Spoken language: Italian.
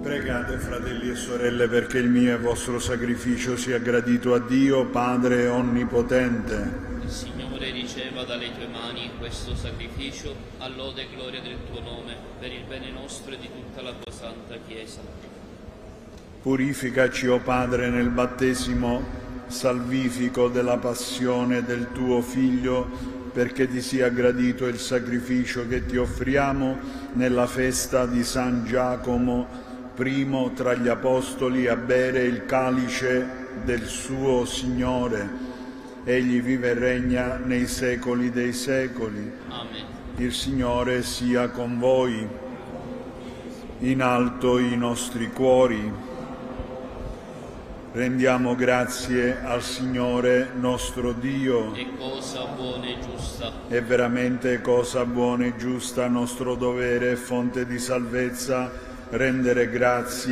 Pregate, fratelli e sorelle, perché il mio e vostro sacrificio sia gradito a Dio, Padre Onnipotente. Il Signore riceva dalle tue mani questo sacrificio, a lode e gloria del tuo nome, per il bene nostro e di tutta la tua santa Chiesa. Purificaci, o Padre, nel battesimo salvifico della passione del tuo Figlio, perché ti sia gradito il sacrificio che ti offriamo nella festa di San Giacomo, primo tra gli Apostoli a bere il calice del suo Signore. Egli vive e regna nei secoli dei secoli. Amen. Il Signore sia con voi. In alto i nostri cuori. Rendiamo grazie al Signore nostro Dio. È cosa buona e giusta. È veramente cosa buona e giusta, nostro dovere e fonte di salvezza, rendere grazie